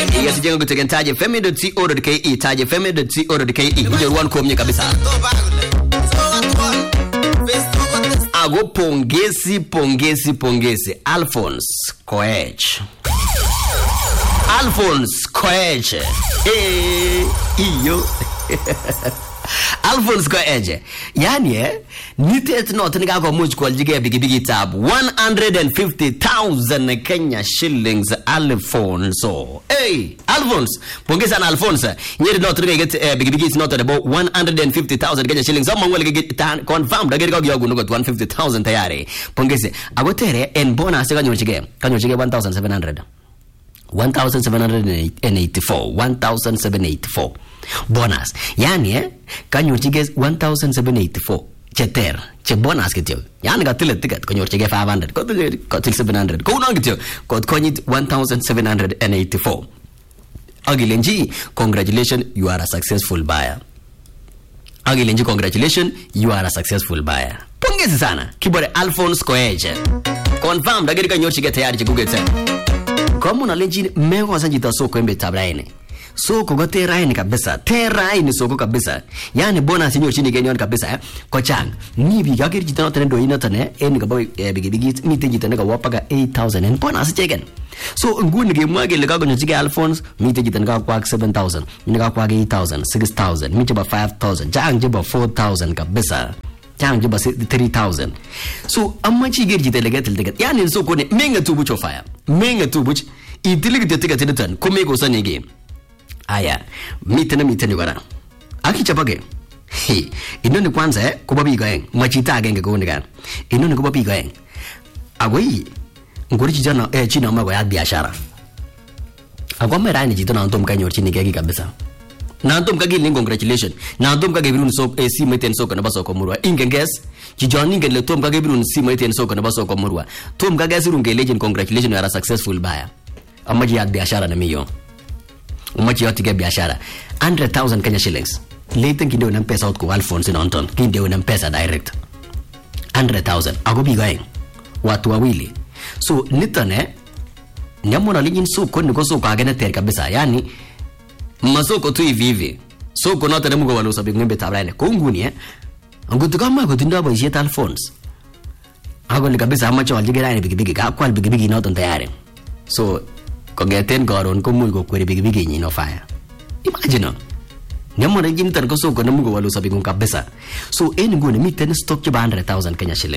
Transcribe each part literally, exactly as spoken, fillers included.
Yes, jengo kutegen taje fm dot co dot ke taje fm dot co dot ke kujeruan komnye kabisa. Ago pongezi pongezi pongezi Alphonse Koech. Alphonse Koech. Eh iyo. Alphonse Koech. Yani eh nitet not ni kako much kwaljige bigi bigi tab one hundred fifty thousand Kenya shillings Alphonse. Hey, Alphonse. Pongeza na Alphonse. Nyeri not ni get uh, bigi bigi is not about one hundred fifty thousand Kenya shillings. Someone will get confirmed da get go yogu no got one hundred fifty thousand tayari. Pongeze. Agotere en bonus kanyochige. Kanyochige one thousand seven hundred. one thousand seven hundred eighty-four one thousand seven hundred eighty-four bonus. Yani eh kanyochige one thousand seven hundred eighty-four cheter che bonus kityo. Yani gatile ticket kanyochige five hundred kotil seven hundred ko no kityo kot konyit one thousand seven hundred eighty-four. Agilenji, congratulations, you are a successful buyer. Agilenji, congratulations, you are a successful buyer. Pongezi sana kibore Alphonse Koech. Confirm dagiri kanyochige tayari chikugetse. Kama unalenji mego sanjita soko embe tabraine. Soko go teraine kabisa. Teraine soko kabisa. Yani bonus nyo chini genyon kabisa eh. Kochang. Ni bi gagir jitano tene do ina tane en ga boy bigi bigi mite jitane ga wapaga eight thousand en bonus chegen. So nguni ge mwage le gago nyige Alphonse mite jitane ga kwa seven thousand. Ni ga kwa eight thousand, six thousand, mite ba five thousand. Jang je ba four thousand kabisa. Jang je ba three thousand. So amachi ge jitale getel ticket. Yani soko ne menga tubu chofaya. Menga tubu itiligite ticket titan komego sanyege. Aya, mitene mitene gara. Aki chapage. He, inoni kwanza eh kubabi gaeng, machita agenge gone gan. Inoni kubabi gaeng. Agoi ngori chijana eh china mago ya biashara. Agwa merani jitona antom kanyor chini gegi kabisa. Na antom kagi ling congratulations. Na antom kagi birun so eh si meten so kana baso ko murwa. Ingenges chijoni ngele tom kagi birun si meten so kana baso ko murwa. Tom kagi sirunge legend congratulations, you are a successful buyer. Amaji ya biashara na miyo. Umachi yote ge biashara one hundred thousand Kenya shillings. Later kinde una pesa out ko Alphonse na Anton. Kinde una pesa direct one hundred thousand. Agobi gaeng watu wawili. So nitane nyamona linyin soko niko soko agene ter kabisa. Yani masoko tu hivi hivi. Soko nota na mugo walusa bingombe tabraine. Konguni eh. Angutu kama kutinda ba yeta Alphonse. Ago ni kabisa amacho aljigera ni bigibigi ka kwal bigibigi nota tayari. So kongeten garon ko muy go kwere bigibigi nyino fire. Imagine nyamona jintan ko soko na mugo walusa bingom kabisa. So eni ngone miten stock ke one hundred thousand Kenya shilling.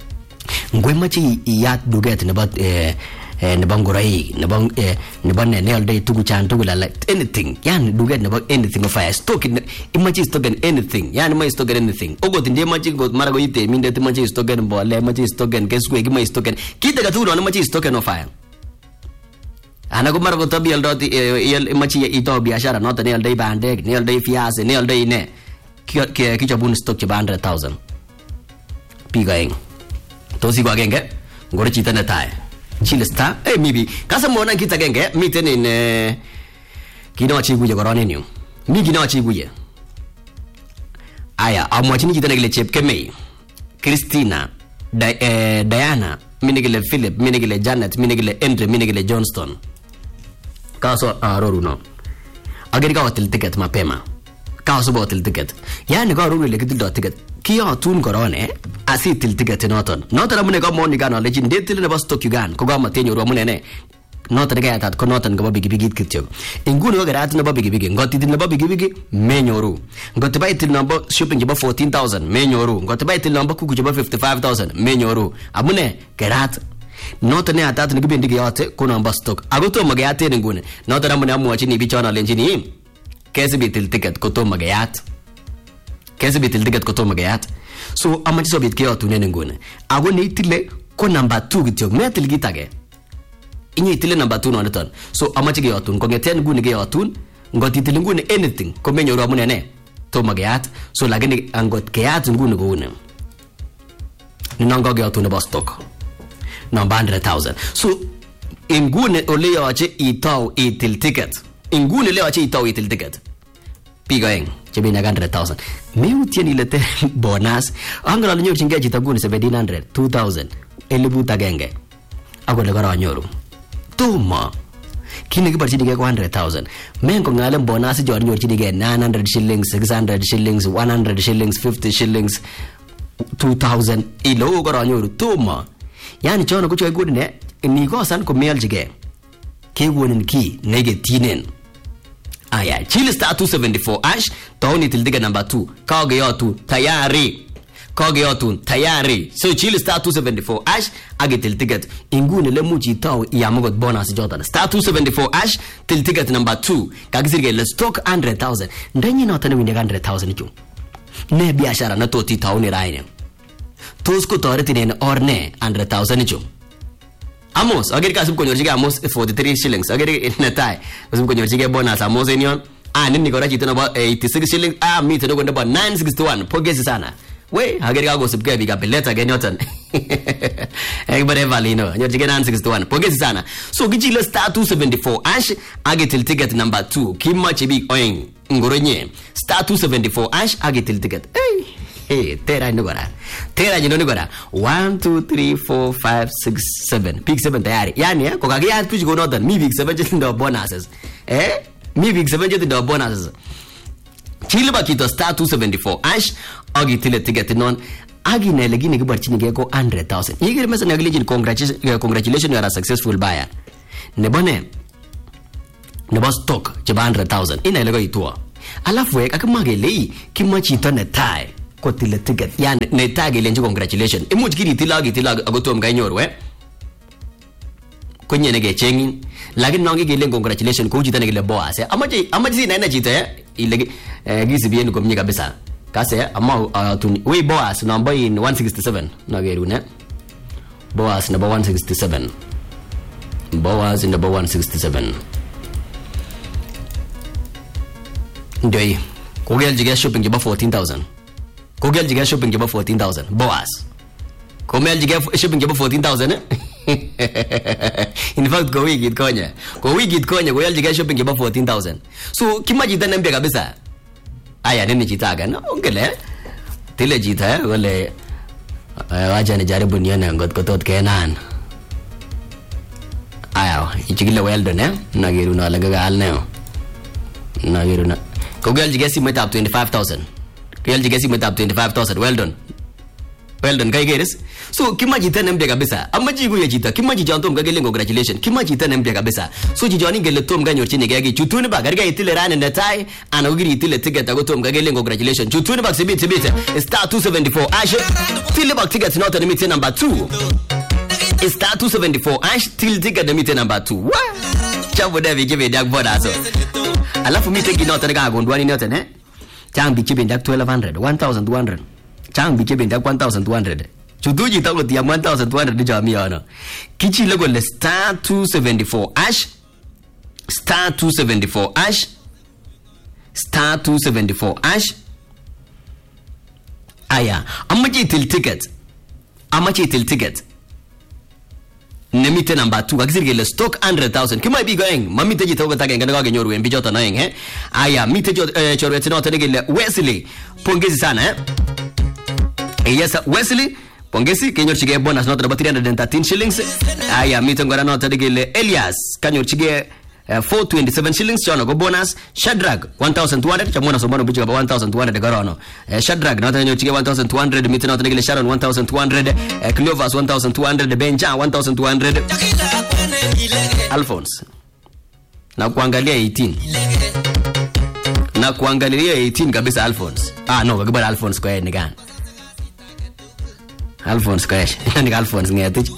Ngwe machi yat duget ne bat eh ne bangorai ne bang eh ne ban ne all day tugu chan tugu la anything. Yani duget ne bang anything of fire stock imachi stock anything. Yani mai stock anything. Ogo tinde machi go marago yite minde te machi stock en bole machi stock en keswe gi mai stock en kita ga tuno machi stock en of fire. Ana ko marago tabi al doti el machi ito biashara not ne all day bandek ne all day fiase ne all day ne ki ki jabun stock ke one hundred thousand. Pigaeng tosi kwa genge ngore chita na tae chile sta eh mibi kasa mona kita genge miten in eh, kino chi guje gorone niu mi kino chi guje aya amwachini chita ngile chep kemei Christina Di, eh, Diana minigile Philip minigile Janet minigile Andre minigile Johnston kaso aroru no ageri ka hotel ticket mapema kaso hotel ticket yani ka aroru le kitil ticket kiyo tun korone asitil ticket noton noton amune ko moni gano legend detil ne basto kigan ko gama tenyo ro amune ne noton ga tat ko noton go bigi bigi kityo inguni go garat no bigi bigi ngoti din no bigi bigi menyoru ngoti baitil number shopping jiba fourteen thousand menyoru ngoti baitil number kuku jiba fifty-five thousand menyoru amune garat noton ne atat ne gibendi yote ko number stock agoto magayate ngune noton amune amwachi ni bichona lenjini kesi bitil ticket ko to magayat kesi bitil ticket ko to magayat. So amachi sobit ke yotu nene ngone ago ne itile ko number two gityo metil gitage inyi itile number two no ton. So amachi ke yotu ko ngeten ngune ke yotu ngoti itile ngune anything ko menyoru amune ne to magayat. So lagini angot ke yat ngune go une ninongo ke yotu ne stock number one hundred thousand. So ingune ole yoche itaw itil ticket ingune le yoche itaw itil ticket pigaeng chebina one hundred thousand. Me utieni lete bonus angala nyoru chinge chitaguni seventeen hundred two thousand elibu tagenge agole gara nyoru tuma Kini kibarchinige ko one hundred thousand. Men ko ngalen bonus jor nyorchinige nine hundred shillings, six hundred shillings, one hundred shillings, fifty shillings, two thousand. Ilo ko ranyoru tuma. Yani chono ko choy gudne ni ko san ko meljige. Ke wonin ki negetinen. Aya, chili star two seventy-four ash, taoni tildiga number two. Kage yotu tayari. Kage yotu tayari. So chili star two seventy-four ash agitil ticket. Ingune le muji tao yamugot bonus jordan. Star two seventy-four ash till ticket number two. Kagizirge le stock one hundred thousand. Ndanyi na otane winega one hundred thousand ju. Ne biashara na toti taoni raine. Tosko tore tinene orne one hundred thousand ju. Amos, agir kasum ko nyorjige Amos forty-three shillings. Agir netai. Kasum ko nyorjige bonus Amos enion. Ah nini ko rajito na ba eighty-six shillings. Ah mi teno ko na ba nine sixty-one. Pogesi sana. We agir ka go subscribe biga beleta genyotan. Ekbare valino. Nyorjige nine sixty-one. Pogesi sana. So gijile star two seventy-four ash agitil ticket number two. Kimma chibi oing ngoronye. Star two seventy-four ash agitil ticket. Hey. Hey, tera nugora. Tera jino nugora. One, two, three, four, five, six, seven. Pick seven tayari. Yani eh, kwa kagi push go notan. Mi pick seven just in the bonuses. Eh? Mi pick seven just in the bonuses. Chile bakito star two seventy-four ash. Agi tile ticket non. Agi na lagi nigi barchini geko one hundred thousand. Yigir mesa nagili congratulations, congratulations, you are a successful buyer. Nebone. Nebo stock jeba one hundred thousand. Ina ilago itua. Alafu wek akamagele kima chito netai. Ko tile ticket yani ne tagi lenje congratulations imuch kiri tilagi tilag agotom ga nyoru eh kunye nege chengin lakini nongi gele congratulations ko jita nege boas eh amaji amaji na na jita eh ile gisi bien ko mnyika kabisa kase ama tuni we boas number in one sixty-seven na geru ne boas number one sixty-seven boas number one sixty-seven ndoi ko gel jiga shopping jiba fourteen thousand. Kogel jiga shopping jaba fourteen thousand. Boas. Komel jiga shopping jaba fourteen thousand eh? In fact ko wigi konya. Ko wigi konya kogel jiga shopping jaba fourteen thousand. So kima jita nambia kabisa. Aya nini jitaga na ongele. Tile jita wale waja nijaribu nione ngot kotot kenan. Aya ichigile Weldon eh? Nagiru na lagaga alneo. Nagiru na. Kogel jiga si metap twenty-five thousand. Kaya jigesi metap twenty-five thousand. Well done. Well done. Kaya geres. So kima jita nembia kabisa. Ama jigu ya jita. Kima jita tom kagele congratulations. Kima jita nembia kabisa. So jijoni gele tom ganyor chini gagi. Chutuni ba garga itile rane netai. Ana ugiri itile ticket ago tom kagele congratulations. Chutuni ba sibit sibit. Star two seventy-four ash. Tile ba ticket not on meeting number two. Star two seventy-four ash. Till ticket the meeting number two. What? Chabu devi give it dak boda so. Alafu meeting not on ga gondwani not eh. Chang bichi bendak twelve hundred, one thousand two hundred. Chang bichi bendak one thousand two hundred. Chutuji tawlo tiam one thousand two hundred di jami ono. Kichi logo le star two seventy-four ash. Star two seventy-four ash. Star two seventy-four ash. Aya, amachi til ticket. Amachi til ticket. Nemite number two akizirge le stock one hundred thousand kima bi going mamite jita ko tage ngana ga nyoru embi jota noyeng eh aya mite jo chorwete no tege le Wesley pongezi sana eh yes Wesley pongezi kenyor chige bonus no taba three hundred thirteen shillings aya mite ngora no tege le Elias kanyor chige Uh, four hundred twenty-seven shillings chono go bonus. Shadrag one thousand two hundred chamona sombano bichi ba one thousand two hundred garono. Uh, Shadrag na tanyo chige one thousand two hundred miti na tanyo Sharon one thousand two hundred uh, Clovers one thousand two hundred Benja one thousand two hundred Alphonse na kuangalia eighteen na kuangalia eighteen kabisa Alphonse. Ah no gabara Alphonse kwa ni gani Alphonse kwa ni Alphonse ngeti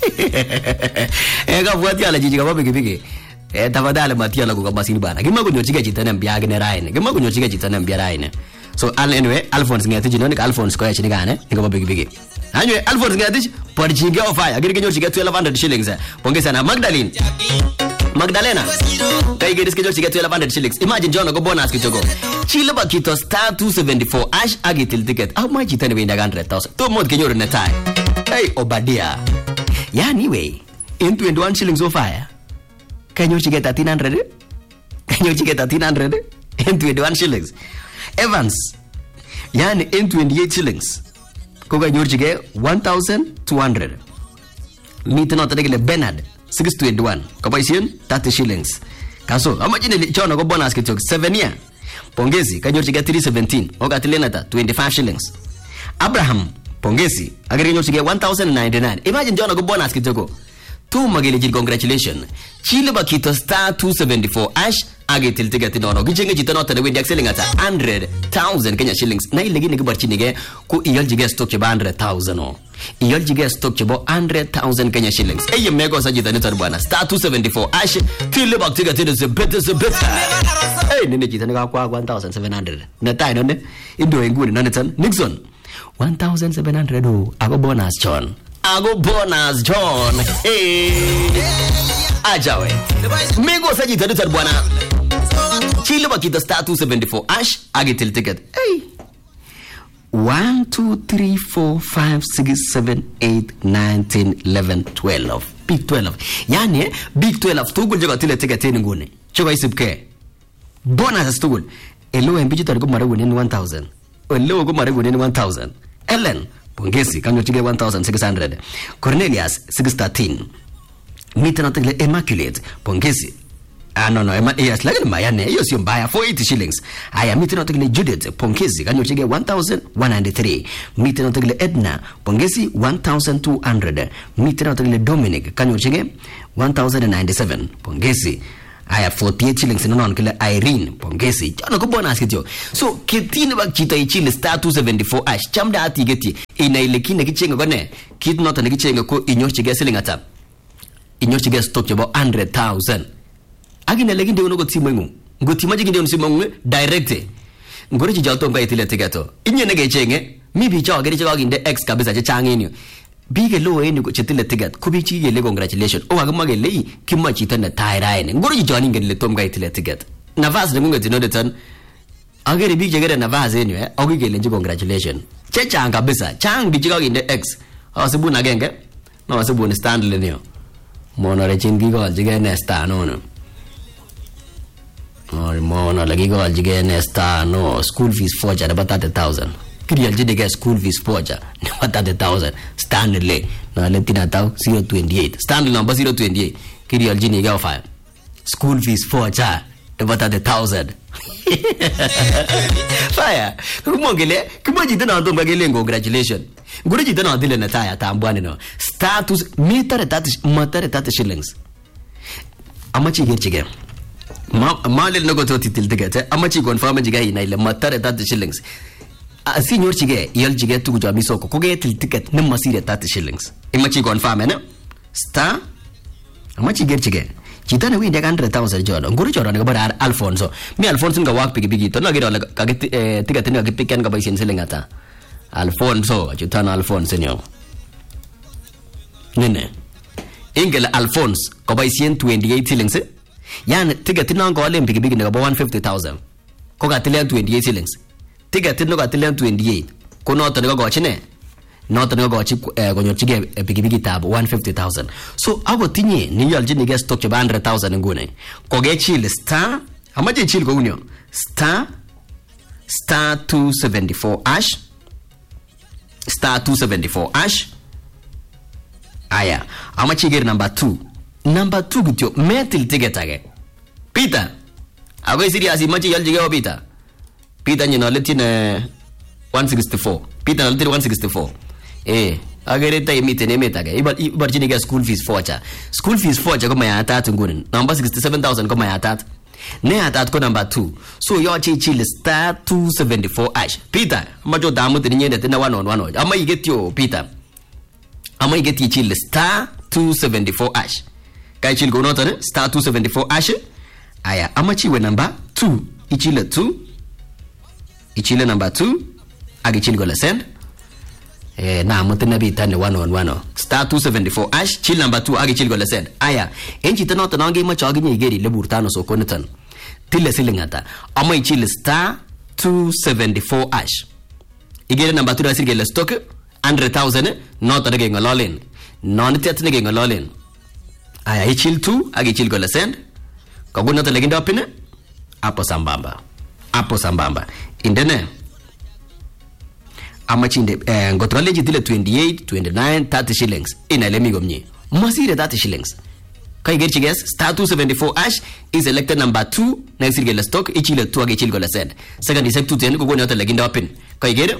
ega vuati ala jiji kama bigi bigi eh tafadhali matia la kwa masini bana kima kunyochika chitana mbiage ne raine kima kunyochika chitana mbia raine so anyway Alphonse ngati jino ni Alphonse kwa chini gane ngoma bigi bigi anyway Alphonse ngati por chinga ofaya agiri kinyochika twelve hundred shillings pongeza na Magdalene Magdalena kai giri skijo chika twelve hundred shillings imagine jono go bonus kichoko chile bakito star two seventy-four ash agitil ticket how much itani winda one hundred thousand to mod kinyoru na tai hey Obadia yani we in twenty-one shillings ofaya can you get thirteen hundred? Can you get thirteen hundred? In twenty-one shillings. Evans, yani in twenty-eight shillings. Koga you get one thousand two hundred. Meet not regular Bernard, six twenty-one kaboisien thirty shillings. Kaso amache ne chono ko bonus kitok seven year. Pongezi kanyorchige three seventeen okatilenata twenty-five shillings. Abraham pongezi agerenyorchige one thousand ninety-nine. Imagine chono ko bonus kitoko. Tu magele congratulations. Chile ba kito star two seventy-four ash agetil ticket nono. Gichenge chito noto ne wendi excelling ata one hundred thousand Kenya shillings. Na ile gine kibarchinige ku iyoljige stock cheba one hundred thousand o. Iyoljige stock cheba one hundred thousand Kenya shillings. Eye mego sa jita nito bwana star two seventy-four ash tile ba ticket it is a better is a better. Hey nene jita nika kwa one thousand seven hundred. Na tai none indo nguni none tan Nixon one thousand seven hundred o ago bonus John. Ago bonus John. Hey. Ajawe. Mego sa jita nito bwana. Chile ba kita star two seventy-four ash agetil ticket. Hey. one, two, three, four, five, six, seven, eight, nine, ten, eleven, twelve. Big twelve. Yani, big twelve. Tugul jaga tile ticket teni ngune. Choga isipke. Bonus tugul. Elo mbiji tariko marewu nini one thousand. Elo ko marewu nini one thousand. Ellen. Pongezi. Kanyo chige one thousand six hundred. Cornelius. six thirteen. Mita natakile Immaculate. Pongezi. Ah no no ema yes lakini mayane hiyo sio mbaya four eighty shillings. Haya miti natakile Judith pongezi kanyochige one thousand one ninety-three. Miti natakile Edna pongezi one thousand two hundred. Miti natakile Dominic kanyochige one thousand ninety-seven. Pongezi. Haya forty-eight shillings nono kile Irene pongezi. Jana ko bonus kityo. So kitini bak chita ichile star two seventy-four ash chamda ati geti ina ile kine kichenga kone kit nota ne kichenga ko inyochige selling ata. Inyochige stock chebo one hundred thousand. Agina leginde uno gotima ngu gotima jiginde uno simongu direct ngore ji jalto ngai tile tigato inye nege chenge mi bi chawa gere chawa ginde x kabisa cha changeni bige lo eni ko chitile tigat ko bi chi gele congratulations o aga magele kimma chita na tairaine ngore ji jani ngele tom ngai tile tigat navas ne ngunga tinode tan agere bi jegere navas eni eh ogi gele ji congratulations che changa kabisa chang bi chawa ginde x asibuna genge no asibuna stand le nio mona rechingi ko jige ne sta no no or mona lagi ko aljige nesta no school fees forja about thirty thousand kiri aljige school fees forja about thirty thousand Stanley na letina tau zero twenty-eight Stanley number zero twenty-eight kiri aljini ga file school fees forja about thirty thousand fire kumongele kumoji tena ndo magele congratulations ngure jita na dile na taya tambwane no status meter thirty meter thirty shillings amachi gerchige ma malil nago to titil tigate amachi confirm jiga ina ile matare thirty shillings a senior chige yel jige tu jami soko ko ge til ticket nim masire thirty shillings imachi confirm ne star amachi ger chige chita ne wi de one hundred thousand jodo nguru jodo ne bara Alfonso mi Alfonso nga wak pigi pigi to na gero ka ge ticket ne ga picken ga baisen selengata Alfonso chita na Alfonso nyo nene ingela Alfonso ko baisen twenty-eight shillings yan ticket no go le big big ne go one hundred fifty thousand ko ga tilen twenty-eight shillings ticket no ga tilen twenty-eight ko no to ne go chine no to ne go chi go nyo chige big big tab one hundred fifty thousand so ago tinye ni yal jini ge stock one hundred thousand ngune ko ge chill star amaje chill go unyo star star two seventy-four ash star two seventy-four ash aya amache ge number two number two gutyo metil ticket age Peter ago serious imachi yal jige Peter Peter nyino letine one sixty-four Peter letine one sixty-four eh agere tay mite ne meta ge ibar ibar jini ge school fees forcha school fees forcha ko maya tatu ngunin number sixty-seven thousand ko maya tatu ne atat ko number two so yo chi chi star two seventy-four ash Peter majo damu tin nyende tin one on one ama igetyo Peter ama igeti chi star two seventy-four ash kai chil go nota ne star two seventy-four ash aya amachi we number two ichile two ichile number two agi chil go la send eh na mutana bi tane one on one star two seventy-four ash chil number two agi chil go la send aya enchi tano tano ngi ma chogi ni geri le burtano so konatan tile silingata ama ichile star two seventy-four ash igere number two asir gele stock one hundred thousand not tage ngololin non tetne ge ngololin aya ichil two agi chil go la send kaguna to leginda pine apo sambamba apo sambamba indene amachinde eh, ngotrale jitile twenty-eight twenty-nine thirty shillings ina lemi gomnye masire thirty shillings Kai gerchi guess star two seventy-four hash is elected number two next get stock ichile two age ichile gola said. Second is two ten go go not legend open. Kai get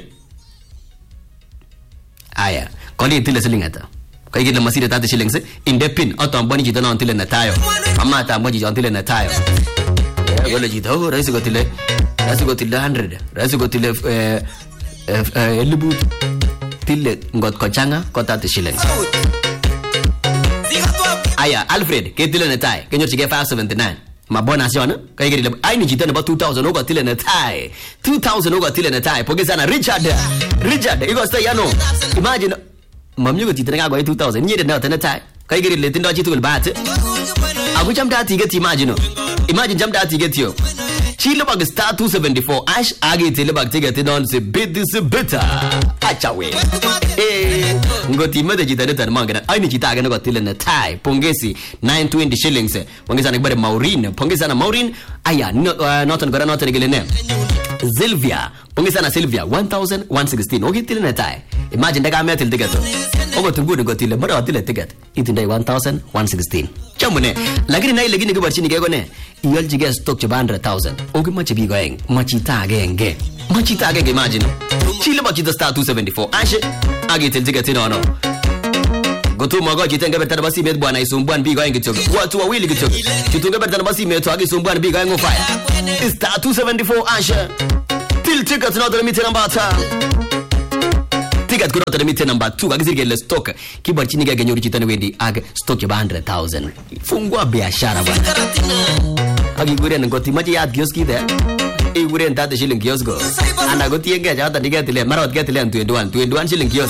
aya. Kali tile selingata. Kai get masira thirty shillings in the pin auto boni jitana until na tayo. Amata moji until na tayo. Gola jito raisi go tile. Raisi go tile one hundred. Raisi go tile eh eh elibu tile ngot kochanga ko thirty shillings. Aya Alfred ke tile na tai kenyo chige five seventy-nine ma bonus yona kai gari ai ni jitana ba two thousand ogo tile na tai two thousand ogo tile na tai pogeza na Richard Richard iko stay yano imagine mamyo go jitana ga two thousand nyede na tana tai kai gari le tindo jitu bat agu jamda tiget imagine imagine jamda tiget yo chile bag star two seventy-four ash agi tile bag tiget don se bit se better achawe eh ngoti mede jitana tan mangana ai ni jita ga no tile na tai pongesi nine twenty shillings pongesa na bare Maureen pongesa na Maureen aya noton gara noton gele ne Sylvia pongesa na Sylvia one thousand one sixteen ogi tile na tai imagine daga metal ticket ogo tungu go tile bara tile ticket itindai one thousand one sixteen chamune lakini nai lakini go barchini ge go ne iyol jige stock cha one hundred thousand ogi machi bi going machi ta genge machi ta genge imagine chile ba jita star two seventy-four ashe agi tel ticket no no gotu mago jitenga betana basi met bwana isumbwan bi going gitoke watu wawili gitoke jitunga betana basi met agi isumbwan bi going fire star two seventy-four ashe til ticket no the meter number ticket ko no the meter number two agi zirgele stock kibar chini ga nyori jitana wendi ag stock ya one hundred thousand fungwa biashara bwana agi gure ngoti maji ya kioski there e gure ndate shilling kiosk ana goti yenga jata digetile marot getile twenty-one twenty-one shilling kiosk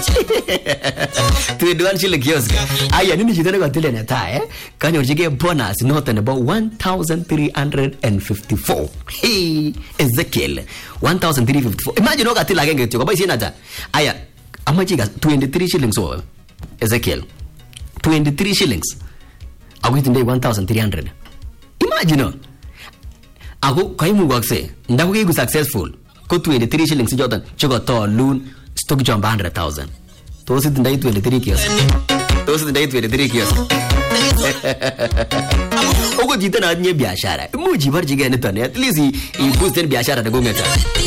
twenty-one shilling kiosk aya nini jitana ko tile na ta eh kanyo jige bonus not about one thousand three hundred fifty-four hey Ezekiel one thousand three hundred fifty-four imagine no gatila genge tiko ba isina ta aya amajiga twenty-three shillings so Ezekiel twenty-three shillings agwitinde one thousand three hundred imagine ako kaimu wakse ndako ke successful ko twenty-three shillings jodan chogo to loan stock jump one hundred thousand to sit ndai twenty-three kiosk to sit ndai twenty-three kiosk ogo jitana nye biashara muji barji ga netane at least i boost biashara da gongeta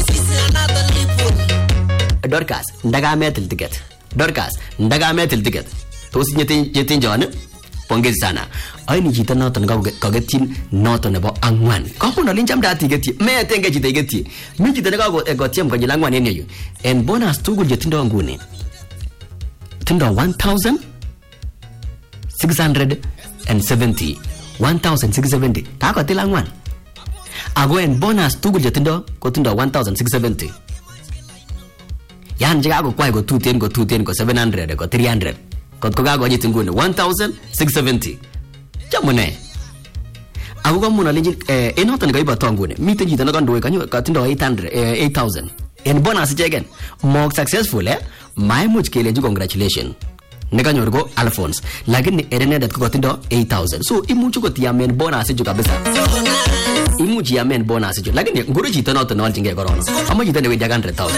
Dorcas ndaga metal ticket Dorcas ndaga metal ticket to sit nyete nyete jona pongezi sana ai ni jita noton ga kagetin noton nebo angwan ko kuno linjam dati geti me tenge jita geti mi jita ga go egotiem ko jilangwan ene yu en bonus tugu jetindo ngune tindo one thousand six hundred seventy one thousand six hundred seventy ka ko tilangwan ago en bonus tugu jetindo ko tindo one thousand six hundred seventy yan jiga go kwai go two ten go two ten go seven hundred go three hundred ko ga go jitingune one thousand six hundred seventy jamune ago ko muna linji eh enoton ga iba tongune mite jita na ndo kanyo ka tindo eight hundred eight thousand en bonus jegen more successful eh my much kele ju congratulations nega nyorgo Alphonse lakini erene dat ko tindo eight thousand so imuchu ko tiamen bonus ju kabisa imuchi amen bonus ju lakini nguru jita noton wal jinge gorono amma jita ne we one hundred thousand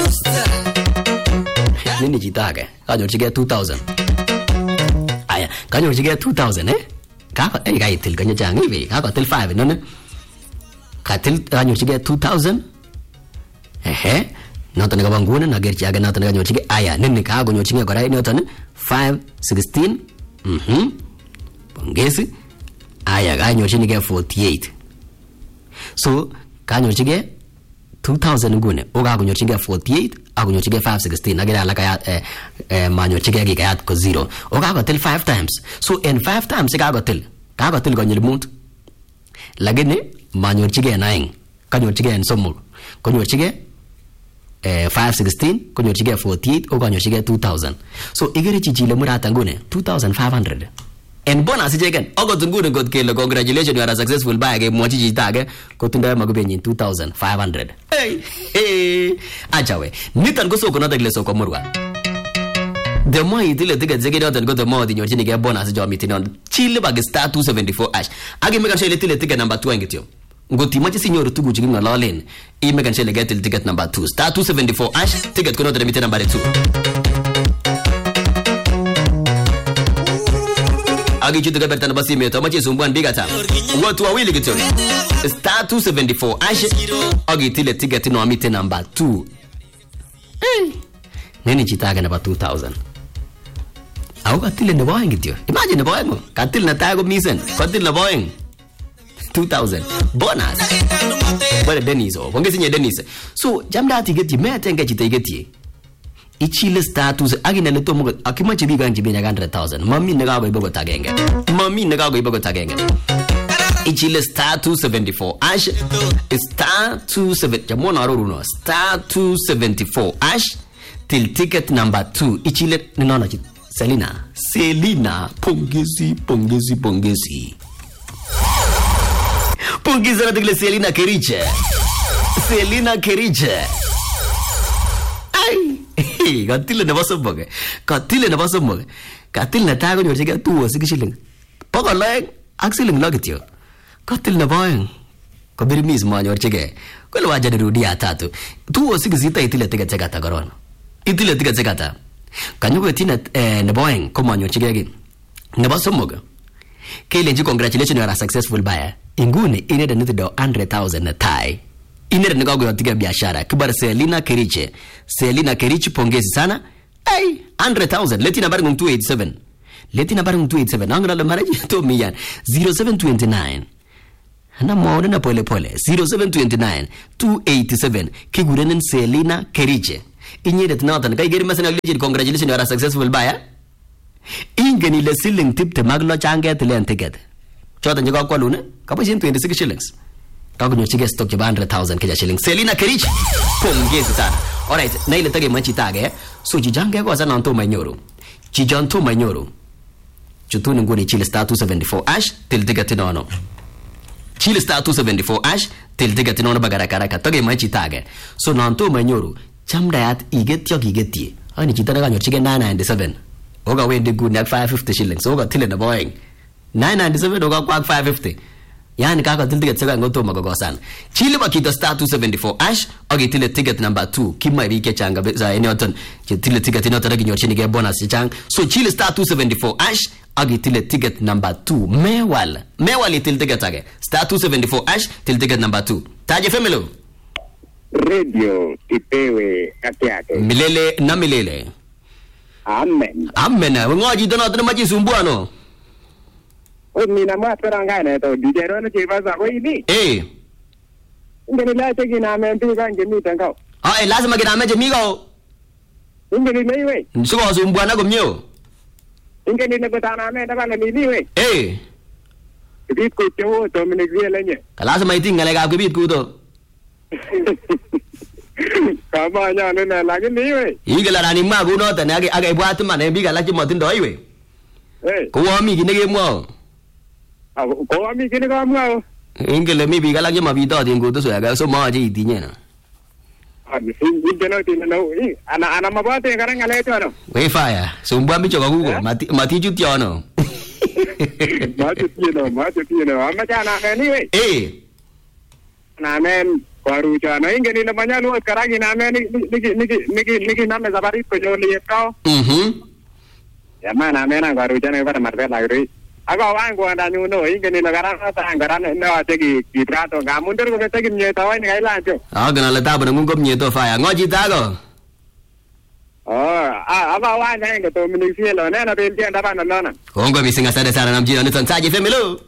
nini jita ga kanyo jige two thousand aya kanyo jige two thousand eh ka ko ai ga itil kanyo jangi be ka ko til five no ne ka til kanyo jige two thousand eh eh noton ga banguna na gerchi aga noton ga nyochi aya nini ka go nyochi ga rai noton five sixteen mhm pongezi aya ga nyochi ni ga forty-eight so ka nyochi ga two thousand ngune oga go nyochi ga forty-eight ago nyochi ga five sixteen agera alaka ya eh, eh manyo chige ga yat ko zero oga go tel five times so in five times ga go tel ka go tel go nyilmut lagene manyo chige nine ka nyochi ga ensomo ko nyochi ga eh five sixteen ko nyochi ga forty-eight oga nyochi ga two thousand so igere chichile murata ngune two thousand five hundred en bonus jegen ogo tungune got kele congratulations you are successful ba ge mochi jitage ko tunda magube nyin two thousand five hundred hey hey achawe nitan go soko nota gile soko murwa the more idile tige zege notan go the more the nyochi ni ge bonus jo mitinon chile bag star two seventy-four ash age mega shele tile tige number two ngitio ngoti machi sinyor tugu chigi ngalolen I mega shele get ticket number two star two seventy-four ash ticket ko nota mitinon number two Akichute keberta nebo simet amache sumbuan biik ata. Watu wawili kityo. Star two seventy-four ash agitile ticket no amite number two. Eh. Nini chitake nebo two thousand. Au katile nebo aeng kityo. Imagine nebo aeng. Katil na tayo misen. Katil nebo aeng. two thousand. Bonus. Bale Dennis. Pongezi nye Dennis. So, jamda ticket me atenge chite ticket. Ichile status agina leto mo akimache biga nje benya one hundred thousand. Mami nega go ibogo tagenge. Mami nega go ibogo tagenge. Ichile star two seventy-four ash star two seven jamona roruno star two seventy-four ash till ticket number two. Ichile ninaona chit Selina Selina pongezi pongezi pongezi pongezi na tikle Selina Keriche Selina Keriche ai katile na basoboge katile na basoboge katile na tago nyorche ke two six shilling poko like axeling logitio katil na baeng ko birmis ma nyorche ke ko lo aja dirudi atatu two six ita itile tiga tiga ta goron itile tiga tiga ta kanyo tina eh, ne boeng ko ma nyorche ke ne basoboge kelenji congratulations, you are a successful buyer ingune ine da nitido one hundred thousand na tai ine da ngago yotiga biashara kibar Selina Keriche Selina Keriche pongezi sana ai one hundred thousand leti nambari ngung two eighty-seven leti nambari ngung two eighty-seven angana la maraji to miyan zero seven two nine na mwaone na pole pole zero seven two nine two eighty-seven kigurenen Selina Keriche inye da tinatan kai geri masana legit congratulations, you are a successful buyer ingeni le ceiling tip te maglo changet le ticket chota njiga kwa lune kapo twenty-six shillings kago nyochige stock ya one hundred thousand kija shillings Selina Keriche pongezi sana. Alright, na ile tage manchi tage so jijange kwa sana nto manyoro jijanto manyoro chutuni nguni chile star two seventy-four ash till ticket nono chile star two seventy-four ash till ticket nono bagara karaka tage manchi tage so nanto manyoro chamda yat iget yo igeti ani chitana ganyo chige nine ninety-seven oga wende good na five fifty shillings oga tile na boying nine ninety-seven oga kwa five fifty yani kaka tile ticket sega ngoto magogo sana chile bakita star two seventy-four ash oga tile ticket number two kima ibike changa za enoton tile ticket ino taragi nyochini ge bonus chang so chile star two seventy-four ash oga tile ticket number two mewal mewal tile ticket age star two seventy-four ash tile ticket number two taje femelo radio ipewe katiake milele na milele. Amen. Amen. Ngoji dono dono maji sumbuano. O mina mwatara ngane to dijero na chibaza ko ini. Eh. Ngeni la tegi na men tu kan jemi tangao. Ah, eh lazima kina meje migo. Ngeni nei we. Nsuko sumbuana ko myo. Ngeni ne betana me da bana ni we. Eh. Bit ko tewo to mine gele nye. Lazima itinga le ga ko bit ko to. Kama nya nena lagi ni we. Igala rani ma go no tane age age bwatu mane biga laki mo tindo iwe. Eh. Ko wa mi gine mo. Ah, ko wa mi gine ko mo. Ingele mi biga laki ma bito tingo to so ya so ma ji tinye na. Ah, ni gino tin no. Ana ana mabate karanga le to no. We fire. So mbwa mi choka gugo mati mati juti ono. Mati tino, mati tino. Ama jana me ni we. Eh. Na men Kwaru jana ingeni na banya luat karagi na me niki niki niki niki na me zabari ko jo liye kao. Mhm. Ya mana me na kwaru jana pada marbe lagri. Aga wan ko anda nyuno ingeni na garana ta garana no ategi kitrato ga mundur ko tegi nye tawai ni gaila jo. Ah gana la tabu ngum gom nye to fa ya ngoji tago. Oh, ah aba wan na ngo to mini fielo na na ben tian da bana lona. Kongo misinga sada sana namjina ni tantaje femelo.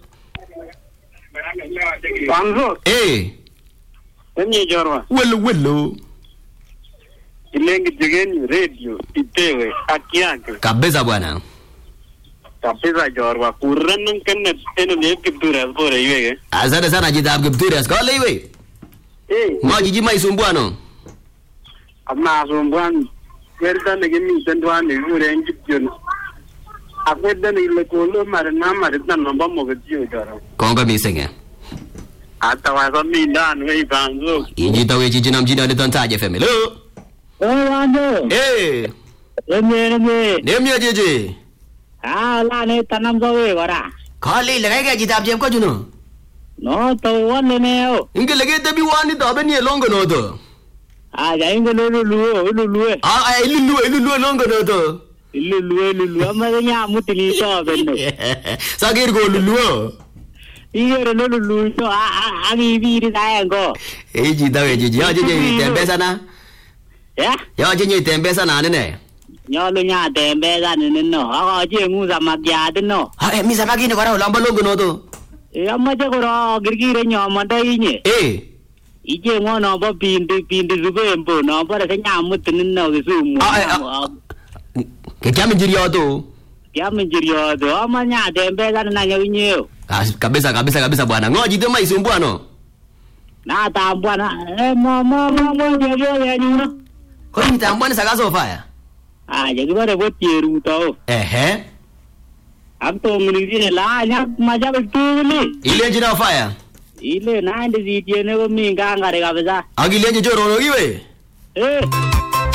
Panzo. Eh. Enye jorwa. Wello wello. Ilengi jigeni radio itewe akianke. Kabeza bwana. Kabeza jorwa kurran kan eno le kibdura bore iwe. Asante sana jitab kibdura ko le iwe. Eh. Ngoji jima isumbuano. Ama sumbuan werda ne gemi tendwa ne ure njipjon. Akweda ne le kolo marna marna namba mogetiyo jara. Kongo misinga. Hata wazo mindan wei banzo. Inji tawe jiji namjina ni tantaje femelo. Eh wanjo. Eh. Neme neme. Nemya jeje. Ah la ne tanam zawe wara. Khali lagaiga jitab jeb ko juno. No to wan ne o. Inge lage tabi wani to abeni longo no to. Ah ja inge lu lu lu lu. Ah ilu lu ilu lu longo no to. Lulu lulu ama nyamut ni so benne. Sagir go lulu. Iyo no lulu so a a abi bi ri dai ngo. Eh ji da we ji yo ji ji tembe sana. Ya? Yo ji ji tembe sana ne. Nyo lu nya tembe sana ne no. A ji ngu sama ya de no. Ha eh mi sama ki ne kora lamba logo no to. E amma je ko ro girgire nyo ma dai ni. Eh. Ije ngo no bo pindu pindu su be mbo no bo ka nyamut ni no ke su mu. Ke kya menjiri yo to? Kya menjiri yo to ama nya tembe sana na nyo nyo. Kabisa kabisa kabisa bwana. Ngoji tu mai sumbua no. Na tambua na eh mama mama je je ya ni no. Ko ni tambua ni saka sofa ya? Ah je ko re bo tieru to. Eh eh. Ab to ngini ni la nya maja be tu ni. Ile jina fire. Ile na ndi ji ne ko mi nga ngare kabisa. Agi le je ro ro gi we. Eh